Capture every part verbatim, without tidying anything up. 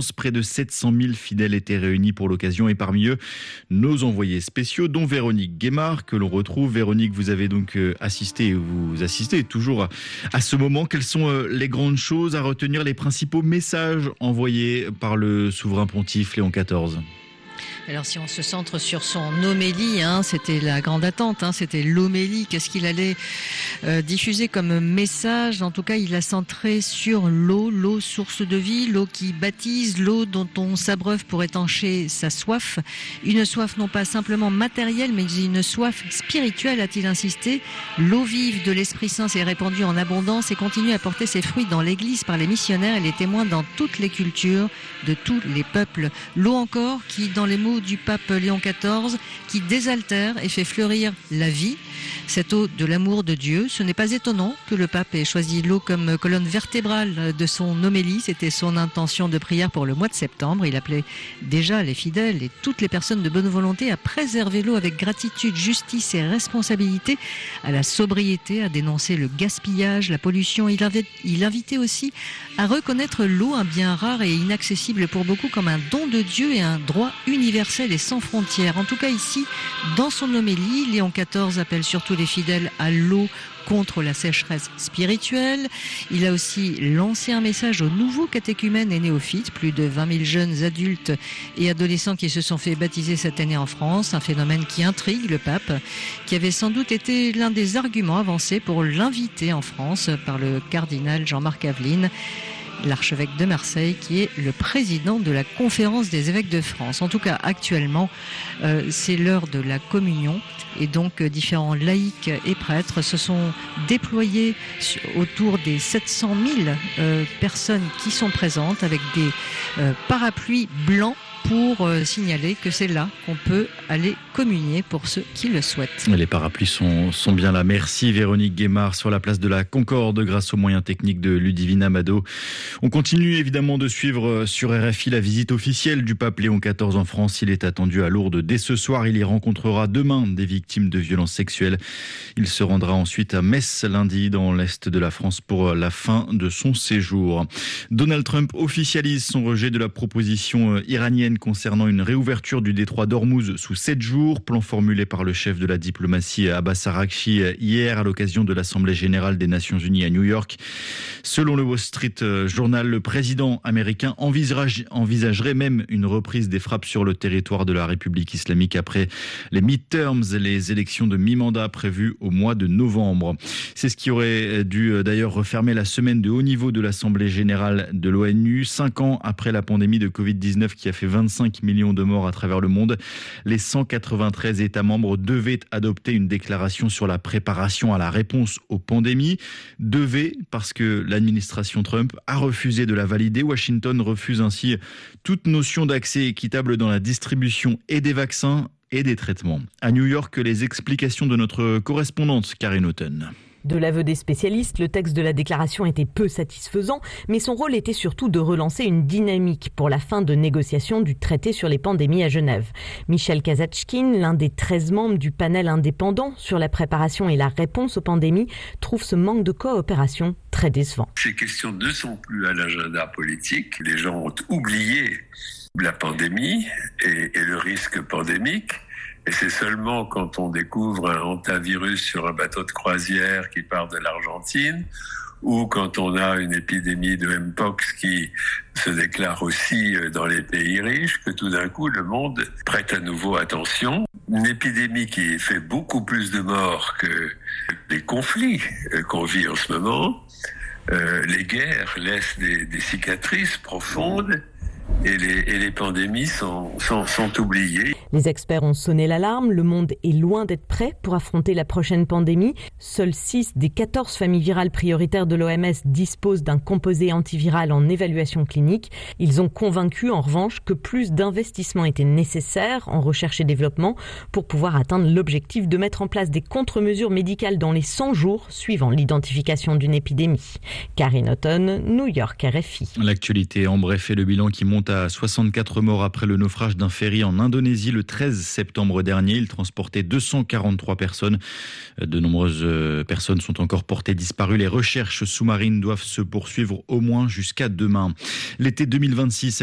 France. Près de sept cent mille fidèles étaient réunis pour l'occasion et parmi eux, nos envoyés spéciaux, dont Véronique Guémard, que l'on retrouve. Véronique, vous avez donc assisté, vous assistez toujours à, à ce moment. Quelles sont les grandes choses à retenir, les principaux messages envoyés par le souverain pontife Léon quatorze ? Alors si on se centre sur son homélie, hein, c'était la grande attente, hein, c'était l'homélie. Qu'est-ce qu'il allait euh, diffuser comme message ? En tout cas, il a centré sur l'eau, l'eau source de vie, l'eau qui baptise, l'eau dont on s'abreuve pour étancher sa soif. Une soif non pas simplement matérielle, mais une soif spirituelle, a-t-il insisté. L'eau vive de l'Esprit Saint s'est répandue en abondance et continue à porter ses fruits dans l'Église par les missionnaires et les témoins dans toutes les cultures, de tous les peuples. L'eau encore qui, dans les mots du pape Léon quatorze, qui désaltère et fait fleurir la vie. Cette eau de l'amour de Dieu, ce n'est pas étonnant que le pape ait choisi l'eau comme colonne vertébrale de son homélie. C'était son intention de prière pour le mois de septembre. Il appelait déjà les fidèles et toutes les personnes de bonne volonté à préserver l'eau avec gratitude, justice et responsabilité, à la sobriété, à dénoncer le gaspillage, la pollution. Il invitait, il invitait aussi à reconnaître l'eau, un bien rare et inaccessible pour beaucoup, comme un don de Dieu et un droit universel et sans frontières. En tout cas ici, dans son homélie, Léon quatorze appelle surtout les fidèles à l'eau contre la sécheresse spirituelle. Il a aussi lancé un message aux nouveaux catéchumènes et néophytes, plus de vingt mille jeunes adultes et adolescents qui se sont fait baptiser cette année en France, un phénomène qui intrigue le pape, qui avait sans doute été l'un des arguments avancés pour l'inviter en France par le cardinal Jean-Marc Aveline, l'archevêque de Marseille, qui est le président de la conférence des évêques de France. En tout cas, actuellement, euh, c'est l'heure de la communion et donc euh, différents laïcs et prêtres se sont déployés autour des sept cent mille euh, personnes qui sont présentes avec des euh, parapluies blancs pour euh, signaler que c'est là qu'on peut aller communier pour ceux qui le souhaitent. Les parapluies sont, sont bien là. Merci Véronique Guémard sur la place de la Concorde grâce aux moyens techniques de Ludivine Amado. On continue évidemment de suivre sur R F I la visite officielle du pape Léon quatorze en France. Il est attendu à Lourdes dès ce soir. Il y rencontrera demain des victimes de violences sexuelles. Il se rendra ensuite à Metz lundi dans l'est de la France pour la fin de son séjour. Donald Trump officialise son rejet de la proposition iranienne concernant une réouverture du détroit d'Ormuz sous sept jours, plan formulé par le chef de la diplomatie Abbas Araghchi hier à l'occasion de l'Assemblée générale des Nations unies à New York. Selon le Wall Street Journal, le président américain envisage, envisagerait même une reprise des frappes sur le territoire de la République islamique après les midterms, les élections de mi-mandat prévues au mois de novembre. C'est ce qui aurait dû d'ailleurs refermer la semaine de haut niveau de l'Assemblée générale de l'ONU, cinq ans après la pandémie de covid dix-neuf qui a fait vingt-cinq millions de morts à travers le monde. Les cent quatre-vingt-treize États membres devaient adopter une déclaration sur la préparation à la réponse aux pandémies. Devaient, parce que l'administration Trump a refusé de la valider. Washington refuse ainsi toute notion d'accès équitable dans la distribution et des vaccins et des traitements. À New York, les explications de notre correspondante Karine Houghton. De l'aveu des spécialistes, le texte de la déclaration était peu satisfaisant, mais son rôle était surtout de relancer une dynamique pour la fin de négociation du traité sur les pandémies à Genève. Michel Kazatchkine, l'un des treize membres du panel indépendant sur la préparation et la réponse aux pandémies, trouve ce manque de coopération très décevant. Ces questions ne sont plus à l'agenda politique. Les gens ont oublié la pandémie et, et le risque pandémique. Et c'est seulement quand on découvre un hantavirus sur un bateau de croisière qui part de l'Argentine, ou quand on a une épidémie de Mpox qui se déclare aussi dans les pays riches, que tout d'un coup le monde prête à nouveau attention. Une épidémie qui fait beaucoup plus de morts que les conflits qu'on vit en ce moment. Euh, les guerres laissent des, des cicatrices profondes. Et les, et les pandémies sont, sont, sont oubliées. Les experts ont sonné l'alarme. Le monde est loin d'être prêt pour affronter la prochaine pandémie. Seules six des quatorze familles virales prioritaires de l'O M S disposent d'un composé antiviral en évaluation clinique. Ils ont convaincu en revanche que plus d'investissements étaient nécessaires en recherche et développement pour pouvoir atteindre l'objectif de mettre en place des contre-mesures médicales dans les cent jours suivant l'identification d'une épidémie. Karine Houghton, New York, R F I. L'actualité en bref est le bilan qui monte à soixante-quatre morts après le naufrage d'un ferry en Indonésie le treize septembre dernier. Il transportait deux cent quarante-trois personnes. De nombreuses personnes sont encore portées disparues. Les recherches sous-marines doivent se poursuivre au moins jusqu'à demain. L'été deux mille vingt-six a été le plus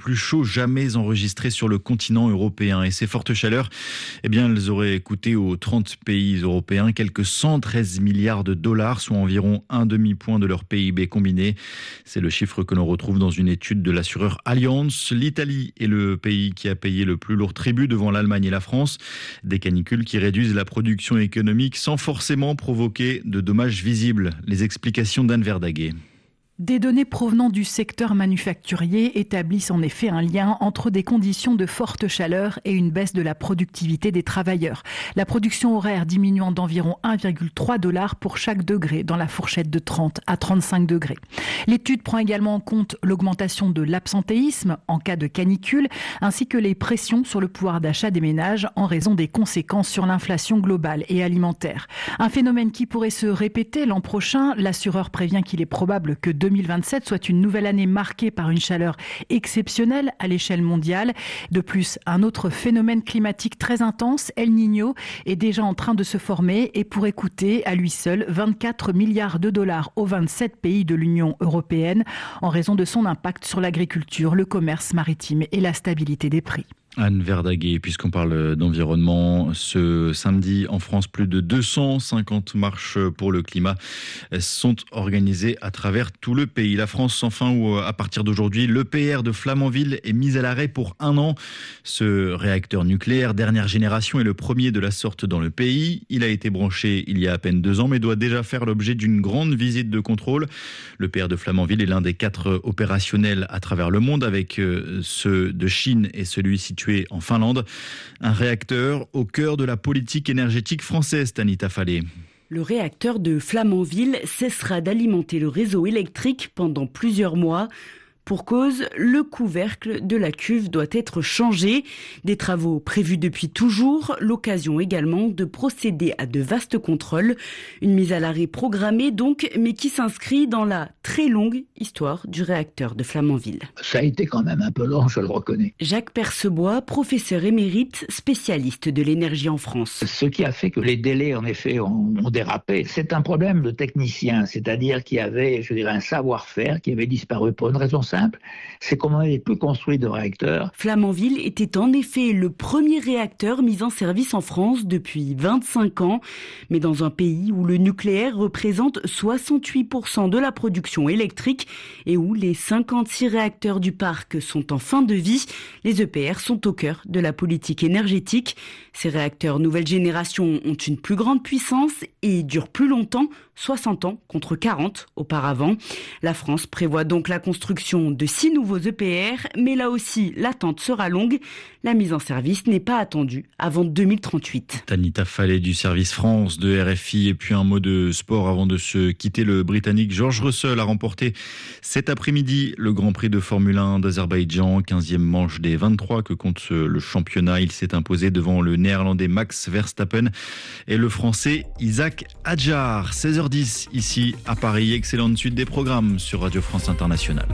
plus chaud jamais enregistré sur le continent européen. Et ces fortes chaleurs, eh bien, elles auraient coûté aux trente pays européens quelques cent treize milliards de dollars, soit environ un demi-point de leur P I B combiné. C'est le chiffre que l'on retrouve dans une étude de l'assureur Allianz. L'Italie est le pays qui a payé le plus lourd tribut devant l'Allemagne et la France. Des canicules qui réduisent la production économique sans forcément provoquer de dommages visibles. Les explications d'Anne Verdaguet. Des données provenant du secteur manufacturier établissent en effet un lien entre des conditions de forte chaleur et une baisse de la productivité des travailleurs. La production horaire diminuant d'environ un virgule trois dollars pour chaque degré dans la fourchette de trente à trente-cinq degrés. L'étude prend également en compte l'augmentation de l'absentéisme en cas de canicule, ainsi que les pressions sur le pouvoir d'achat des ménages en raison des conséquences sur l'inflation globale et alimentaire. Un phénomène qui pourrait se répéter l'an prochain. L'assureur prévient qu'il est probable que deux mille vingt-sept soit une nouvelle année marquée par une chaleur exceptionnelle à l'échelle mondiale. De plus, un autre phénomène climatique très intense, El Niño, est déjà en train de se former et pourrait coûter à lui seul vingt-quatre milliards de dollars aux vingt-sept pays de l'Union européenne en raison de son impact sur l'agriculture, le commerce maritime et la stabilité des prix. Anne Verdaguet, puisqu'on parle d'environnement, ce samedi en France, plus de deux cent cinquante marches pour le climat sont organisées à travers tout le pays. La France, enfin, où à partir d'aujourd'hui, l'E P R de Flamanville est mis à l'arrêt pour un an. Ce réacteur nucléaire dernière génération est le premier de la sorte dans le pays. Il a été branché il y a à peine deux ans, mais doit déjà faire l'objet d'une grande visite de contrôle. L'E P R de Flamanville est l'un des quatre opérationnels à travers le monde, avec ceux de Chine et celui situé en Finlande. Un réacteur au cœur de la politique énergétique française, Tanita Fallet. Le réacteur de Flamanville cessera d'alimenter le réseau électrique pendant plusieurs mois. Pour cause, le couvercle de la cuve doit être changé. Des travaux prévus depuis toujours, l'occasion également de procéder à de vastes contrôles. Une mise à l'arrêt programmée donc, mais qui s'inscrit dans la très longue histoire du réacteur de Flamanville. Ça a été quand même un peu long, je le reconnais. Jacques Percebois, professeur émérite, spécialiste de l'énergie en France. Ce qui a fait que les délais, en effet, ont, ont dérapé, c'est un problème de technicien, c'est-à-dire qu'il y avait, je dirais, un savoir-faire qui avait disparu pour une raison simple. C'est qu'on n'avait plus construit de réacteurs. Flamanville était en effet le premier réacteur mis en service en France depuis vingt-cinq ans. Mais dans un pays où le nucléaire représente soixante-huit pour cent de la production électrique et où les cinquante-six réacteurs du parc sont en fin de vie, les E P R sont au cœur de la politique énergétique. Ces réacteurs nouvelle génération ont une plus grande puissance et durent plus longtemps, soixante ans contre quarante auparavant. La France prévoit donc la construction de six nouveaux E P R, mais là aussi, l'attente sera longue. La mise en service n'est pas attendue avant deux mille trente-huit. Tanita Fallet du service France de R F I. Et puis un mot de sport avant de se quitter. Le Britannique George Russell a remporté cet après-midi le Grand Prix de Formule un d'Azerbaïdjan, quinzième manche des vingt-trois que compte le championnat. Il s'est imposé devant le Néerlandais Max Verstappen et le Français Isaac Hadjar. seize heures dix ici à Paris. Excellente suite des programmes sur Radio France Internationale.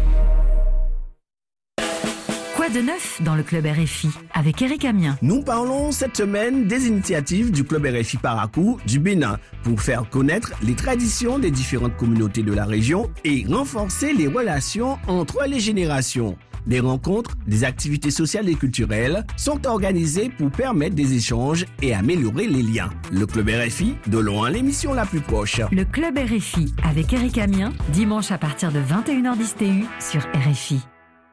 Quoi de neuf dans le Club R F I avec Eric Amien? Nous parlons cette semaine des initiatives du Club R F I Parakou du Bénin pour faire connaître les traditions des différentes communautés de la région et renforcer les relations entre les générations. Des rencontres, des activités sociales et culturelles sont organisées pour permettre des échanges et améliorer les liens. Le Club R F I, de loin l'émission la plus proche. Le Club R F I avec Eric Amien, dimanche à partir de vingt et une heures dix T U sur R F I.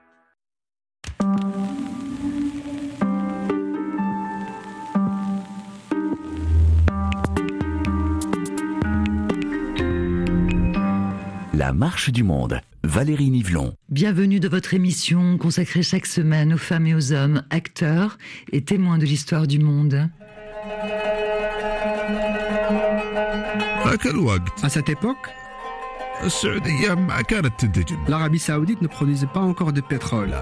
La marche du monde. Valérie Nivelon. Bienvenue dans votre émission consacrée chaque semaine aux femmes et aux hommes, acteurs et témoins de l'histoire du monde. À cette époque, l'Arabie Saoudite ne produisait pas encore de pétrole.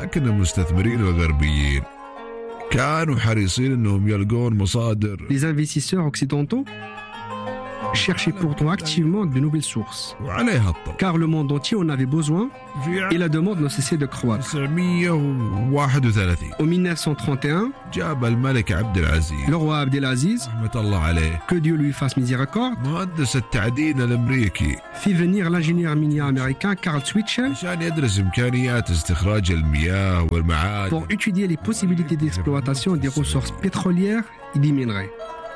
Les investisseurs occidentaux cherchait pourtant activement de nouvelles sources. Car le monde entier en avait besoin et la demande ne cessait de croître. En mille neuf cent trente et un, le roi Abdelaziz, que Dieu lui fasse miséricorde, fit venir l'ingénieur minier américain Carl Twitchell pour étudier les possibilités d'exploitation des ressources pétrolières et des minerais.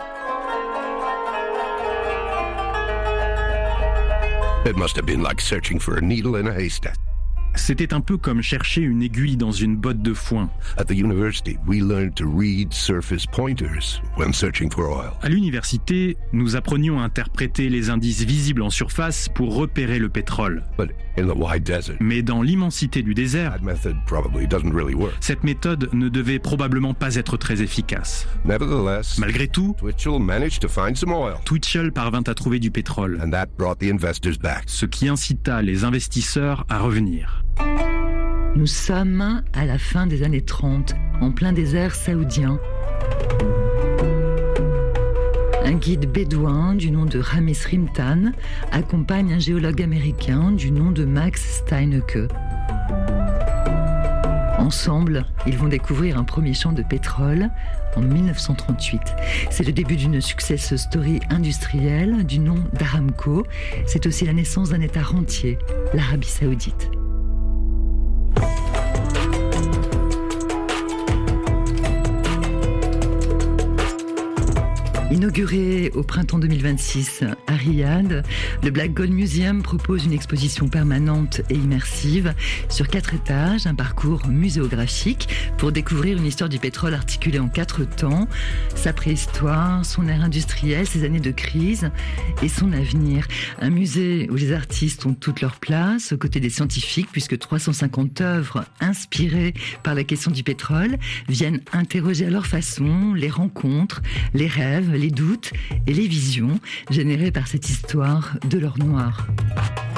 It must have been like searching for a needle in a haystack. C'était un peu comme chercher une aiguille dans une botte de foin. At the university, we learned to read surface pointers when searching for oil. À l'université, nous apprenions à interpréter les indices visibles en surface pour repérer le pétrole. But in the wide desert, mais dans l'immensité du désert, that method probably doesn't really work. Cette méthode ne devait probablement pas être très efficace. Nevertheless, malgré tout, Twitchell managed to find some oil. Twitchell parvint à trouver du pétrole, and that brought the investors back. Ce qui incita les investisseurs à revenir. Nous sommes à la fin des années trente, en plein désert saoudien. Un guide bédouin du nom de Ramis Rimtan accompagne un géologue américain du nom de Max Steinecke. Ensemble, ils vont découvrir un premier champ de pétrole en mille neuf cent trente-huit. C'est le début d'une success story industrielle du nom d'Aramco. C'est aussi la naissance d'un État rentier, l'Arabie Saoudite. Inauguré au printemps deux mille vingt-six à Riyad, le Black Gold Museum propose une exposition permanente et immersive sur quatre étages, un parcours muséographique pour découvrir une histoire du pétrole articulée en quatre temps, sa préhistoire, son ère industrielle, ses années de crise et son avenir. Un musée où les artistes ont toute leur place aux côtés des scientifiques puisque trois cent cinquante œuvres inspirées par la question du pétrole viennent interroger à leur façon les rencontres, les rêves, les doutes et les visions générées par cette histoire de l'or noir.